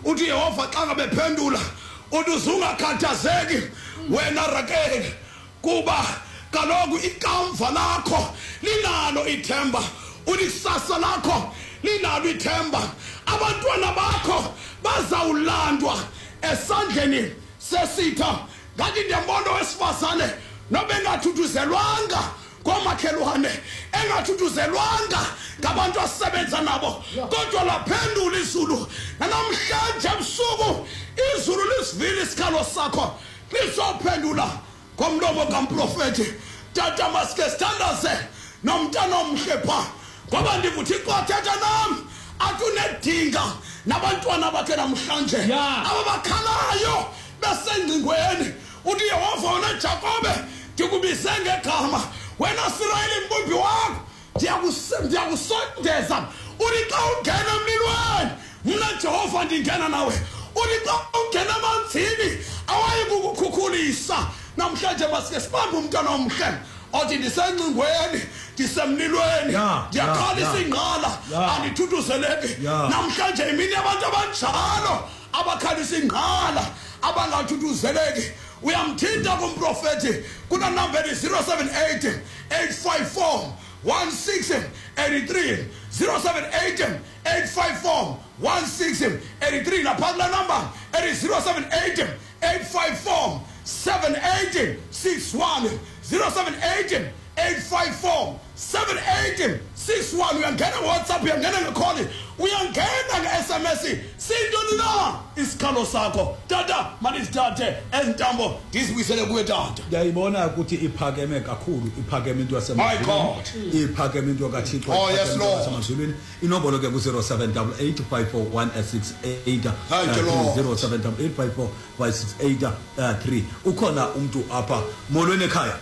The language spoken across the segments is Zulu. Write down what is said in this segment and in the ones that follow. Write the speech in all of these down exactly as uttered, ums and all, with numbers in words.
uthi Yehova xa ngabe phendula uthi uzungakhathazeki wena Rakeli kuba kaloku ikamva lakho linalo ithemba uthi kusasa lakho linalo ithemba abantwana bakho bazawulandwa esandleni sesitha ngathi ndiyambona wesifazane nobe engathuthuzelwanga komakhelwane engathuthuzelwanga ngabantu asebenza nabo kodwa laphendula izulu namhlanje ebusuku izulu lisivile isikhalo sakho lisophendula ngomlomo kamprofeti tata maske standards nomntana omhle pha ngoba ndivuthi iqothetha nami atunedinga nabantwana bakhe namhlanje ababakhalayo besengcingweni uthi Yehova wena Jakobe ndikubize ngegama wena Israyeli mbumbi wakho ndiyakusondeza uthi xa ungena emlilweni mna Jehova ndingena nawe uthi xa ungena amanzini awayi kukukhukhulisa namhlanje masike sibambe umntwana omhle othi ndisengcingweni ndisemlilweni ndiyaqalisa ingqala andithuthuzeleki namhlanje imini yabantu abanjalo abakhalisa ingqala abangathuthuzeleki uyamthinta kumprofeti kuna number zero seven eight eight five four one six eight three zero seven eight eight five four one six eight three na phadla number it is zero seven eight eight five four seven eight six one zero seven eight eight five four seven eight six one uyangena WhatsApp uyangena ngecall uyangena nge-S M S sintoni na isikhalo sakho tata manisithathe entambo ndizibuyisele kuwe tata ngiyayibona ukuthi iphakeme kakhulu iphakeme into yasemazulwini iphakeme into kaThixo oh yes Lord yasemazulwini inombolo ke ku zero seven eight eight five four one six eight zero seven eight five four one six eight three ukhona umuntu apha molweni ekhaya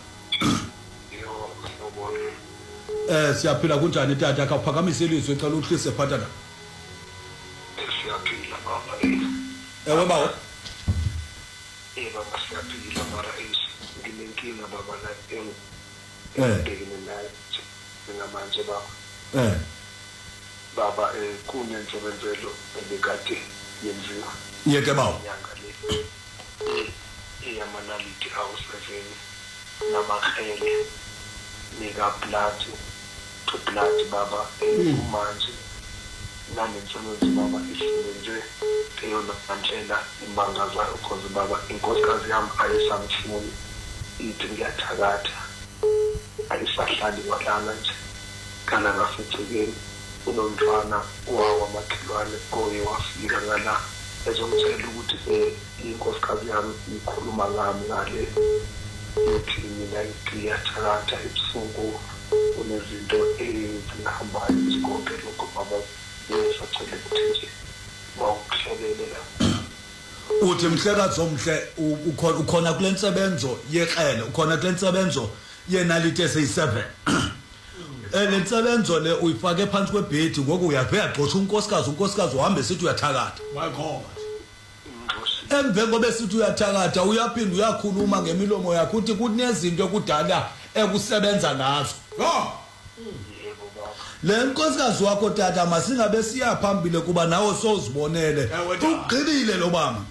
Eh siyaphila kunjani tata akaphakamisa ilizwe ecela uhlise phatana siyaphila baba ewe bawo eh baba siyaphila mara nginenkinga baba la eh ngibhekene nayo ngamanje baba eh baba eh kunensebenzelo ebekade yenziwa yeke bawo nyanga le eyamanality house seven namakhele nika blood to blood baba manje nanensebenzi baba isibenze eyona ndlela imbangazayo because baba inkosikazi yami ayisangifuni ithi ngiyathakatha ayisahlali walana nje kana ngafithekeni unomntwana wawa makhelwane oye wafika ngala ezomtshela ukuthi eh inkosikazi yami ikhuluma ngami ngale ithi mina ngiyathakatha ebusuku kunezinto ezihambayo zikonke lokho baba besacela ukuthi bawuhlelela uthi mhlekazi omhle ukhona ukhona kulensebenzo yekrele ukhona kulensebenzo yenalite seyi seven elensebenzo le uyifake phansi kwebhedi ngoku uyaphe yaxoxa unkosikazi unkosikazi uhambe sithi uyathakatha my god emve ngobe sithi uyathakatha uyaphinda uyakhuluma ngemilomo yakho uthi kunezinto ekudala ekusebenza ngazo oh le nkosikazi wakho tata masingabe siya phambili kuba nawe sozibonele ugqilile lo baba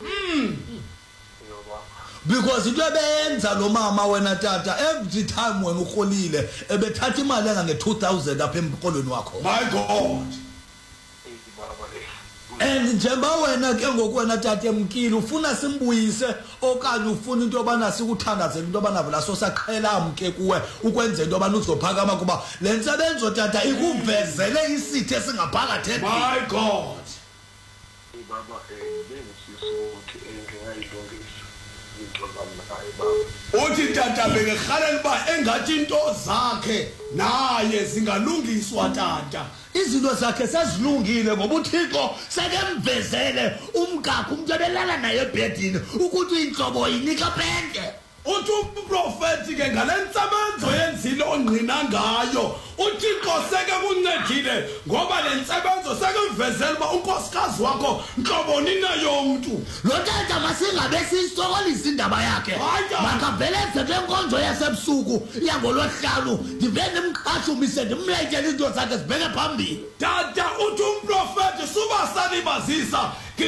because into ebenza lo mama wena tata every time wena uholile ebethatha imali enga nge two thousand apha emqolweni wakho my god and njengoba wena ke ngokwena tata emkile ufuna simbuyise okanye ufuna into yobana sikuthandazela into yobana vela sosaqhela amke kuwe ukwenza into yobana uzophakama kuba lensebenzo tata ikuvezele isithe esingaphakathi my god baba bengisiso ukuthi engingayilungisa into bamnaye baba uthi tata bekekhalela ba engathi into zakhe naye zingalungiswa tata izinto zakhe sezilungile ngoba uThixo sekemvezele umgaqo umuntu ebelala naye ebhedini ukuthi inhlobo yinika pende uthi umprofeti ke ngalensebenzo yenzile ongqina ngayo uThixo seke kuncedile ngoba lensebenzo sekuvezela uba unkosikazi wakho inhloboni nayo umuntu lo tata masingabe sisokolisa indaba yakhe makavele lenkonzo yasebusuku yangolosihlanu ndivele nimqashumise ndimletshele into zakhe sibheke phambili tata uthi umprofeti suba salibazisa